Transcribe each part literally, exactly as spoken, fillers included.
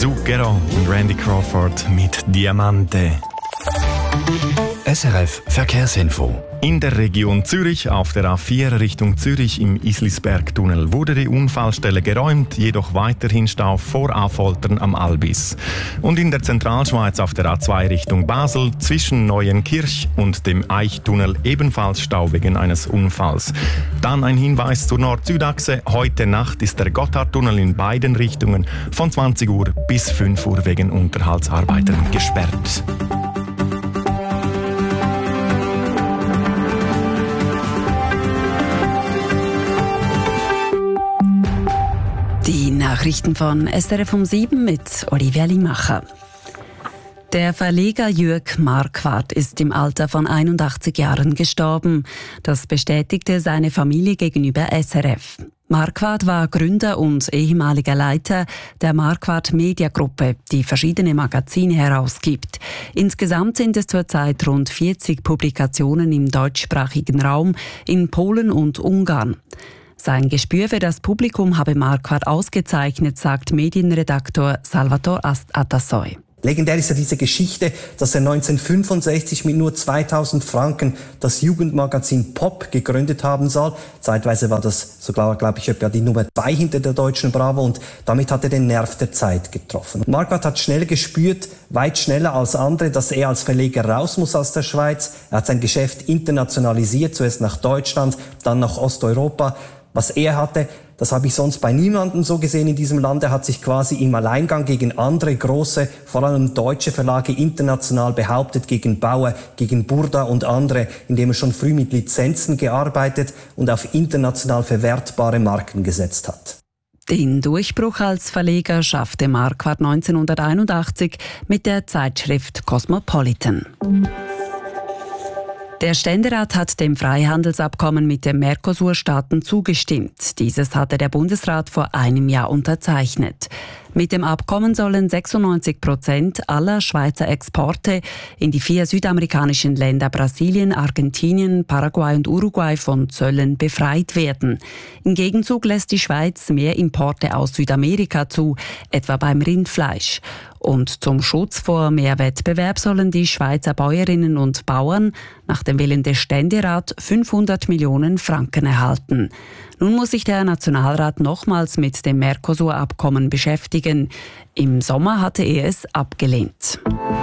Zucchero und Randy Crawford mit Diamante. S R F Verkehrsinfo. In der Region Zürich auf der A vier Richtung Zürich im Islisbergtunnel wurde die Unfallstelle geräumt, jedoch weiterhin Stau vor Affoltern am Albis. Und in der Zentralschweiz auf der A zwei Richtung Basel zwischen Neuenkirch und dem Eichtunnel ebenfalls Stau wegen eines Unfalls. Dann ein Hinweis zur Nord-Süd-Achse. Heute Nacht ist der Gotthardtunnel in beiden Richtungen von zwanzig Uhr bis fünf Uhr wegen Unterhaltsarbeiten gesperrt. Die Nachrichten von S R F um sieben mit Olivia Limacher. Der Verleger Jürg Marquardt ist im Alter von einundachtzig Jahren gestorben. Das bestätigte seine Familie gegenüber S R F. Marquardt war Gründer und ehemaliger Leiter der Marquardt Media Gruppe, die verschiedene Magazine herausgibt. Insgesamt sind es zurzeit rund vierzig Publikationen im deutschsprachigen Raum in Polen und Ungarn. Sein Gespür für das Publikum habe Marquardt ausgezeichnet, sagt Medienredaktor Salvatore Atassoy. Legendär ist ja diese Geschichte, dass er neunzehnhundertfünfundsechzig mit nur zweitausend Franken das Jugendmagazin Pop gegründet haben soll. Zeitweise war das sogar, glaube ich, etwa die Nummer zwei hinter der deutschen Bravo und damit hat er den Nerv der Zeit getroffen. Marquardt hat schnell gespürt, weit schneller als andere, dass er als Verleger raus muss aus der Schweiz. Er hat sein Geschäft internationalisiert, zuerst nach Deutschland, dann nach Osteuropa. Was er hatte, das habe ich sonst bei niemandem so gesehen in diesem Land. Er hat sich quasi im Alleingang gegen andere große, vor allem deutsche Verlage international behauptet, gegen Bauer, gegen Burda und andere, indem er schon früh mit Lizenzen gearbeitet und auf international verwertbare Marken gesetzt hat. Den Durchbruch als Verleger schaffte Marquardt neunzehnhunderteinundachtzig mit der Zeitschrift Cosmopolitan. Der Ständerat hat dem Freihandelsabkommen mit den Mercosur-Staaten zugestimmt. Dieses hatte der Bundesrat vor einem Jahr unterzeichnet. Mit dem Abkommen sollen sechsundneunzig Prozent aller Schweizer Exporte in die vier südamerikanischen Länder Brasilien, Argentinien, Paraguay und Uruguay von Zöllen befreit werden. Im Gegenzug lässt die Schweiz mehr Importe aus Südamerika zu, etwa beim Rindfleisch. Und zum Schutz vor mehr Wettbewerb sollen die Schweizer Bäuerinnen und Bauern nach dem Willen des Ständerats fünfhundert Millionen Franken erhalten. Nun muss sich der Nationalrat nochmals mit dem Mercosur-Abkommen beschäftigen. Im Sommer hatte er es abgelehnt.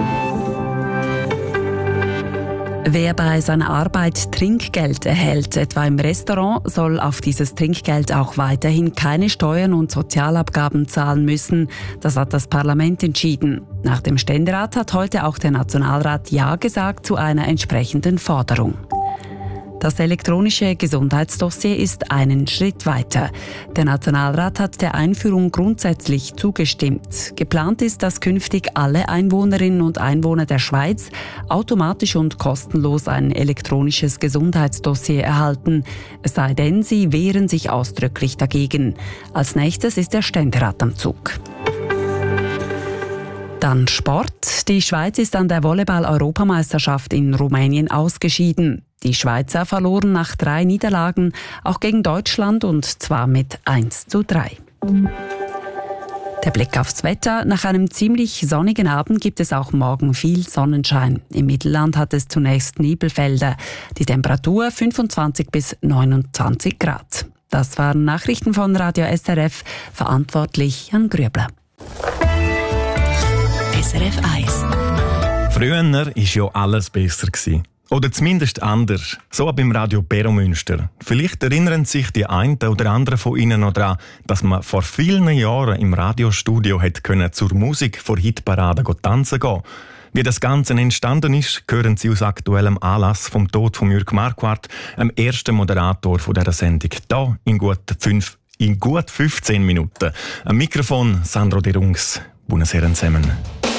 Wer bei seiner Arbeit Trinkgeld erhält, etwa im Restaurant, soll auf dieses Trinkgeld auch weiterhin keine Steuern und Sozialabgaben zahlen müssen. Das hat das Parlament entschieden. Nach dem Ständerat hat heute auch der Nationalrat Ja gesagt zu einer entsprechenden Forderung. Das elektronische Gesundheitsdossier ist einen Schritt weiter. Der Nationalrat hat der Einführung grundsätzlich zugestimmt. Geplant ist, dass künftig alle Einwohnerinnen und Einwohner der Schweiz automatisch und kostenlos ein elektronisches Gesundheitsdossier erhalten. Es sei denn, sie wehren sich ausdrücklich dagegen. Als nächstes ist der Ständerat am Zug. Dann Sport. Die Schweiz ist an der Volleyball-Europameisterschaft in Rumänien ausgeschieden. Die Schweizer verloren nach drei Niederlagen, auch gegen Deutschland, und zwar mit eins zu drei. Der Blick aufs Wetter. Nach einem ziemlich sonnigen Abend gibt es auch morgen viel Sonnenschein. Im Mittelland hat es zunächst Nebelfelder. Die Temperatur fünfundzwanzig bis neunundzwanzig Grad. Das waren Nachrichten von Radio S R F. Verantwortlich Jan Grübler. S R F eins. Früher war ja alles besser. Oder zumindest anders. So beim Radio Pero Münster. Vielleicht erinnern sich die einen oder anderen von Ihnen noch daran, dass man vor vielen Jahren im Radiostudio hätte können zur Musik vor Hitparaden tanzen gehen. Wie das Ganze entstanden ist, hören Sie aus aktuellem Anlass vom Tod von Jürg Marquardt, dem ersten Moderator von dieser Sendung, hier in gut, fünf, in gut fünfzehn Minuten. Am Mikrofon Sandro De Rungs. Buonasera zusammen.